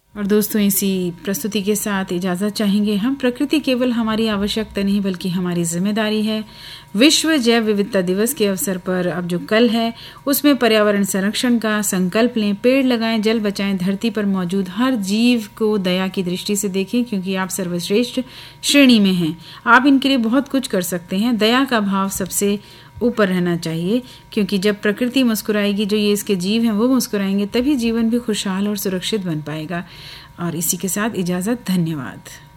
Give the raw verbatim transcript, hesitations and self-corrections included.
और दोस्तों, इसी प्रस्तुति के साथ इजाज़त चाहेंगे हम। प्रकृति केवल हमारी आवश्यकता नहीं बल्कि हमारी जिम्मेदारी है। विश्व जैव विविधता दिवस के अवसर पर अब जो कल है उसमें पर्यावरण संरक्षण का संकल्प लें, पेड़ लगाएं, जल बचाएं, धरती पर मौजूद हर जीव को दया की दृष्टि से देखें क्योंकि आप सर्वश्रेष्ठ श्रेणी में हैं। आप इनके लिए बहुत कुछ कर सकते हैं। दया का भाव सबसे ऊपर रहना चाहिए क्योंकि जब प्रकृति मुस्कुराएगी, जो ये इसके जीव हैं वो मुस्कुराएंगे, तभी जीवन भी खुशहाल और सुरक्षित बन पाएगा। और इसी के साथ इजाज़त, धन्यवाद।